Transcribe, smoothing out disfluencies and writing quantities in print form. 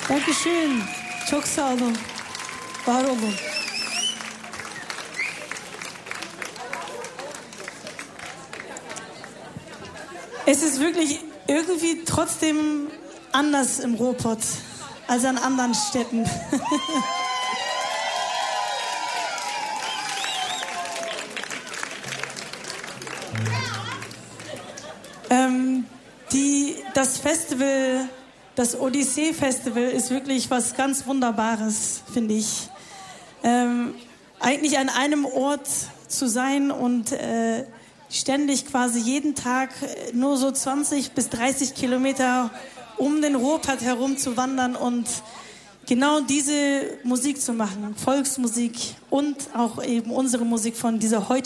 Dankeschön. Çok sağ olun. Var olun. Es ist wirklich irgendwie trotzdem anders im Ruhrpott als an anderen Städten. Das Festival, das Odyssee-Festival ist wirklich was ganz Wunderbares, finde ich. Eigentlich an einem Ort zu sein und ständig quasi jeden Tag nur so 20 bis 30 Kilometer um den Ruhrpott herum zu wandern und genau diese Musik zu machen, Volksmusik und auch eben unsere Musik von dieser heutigen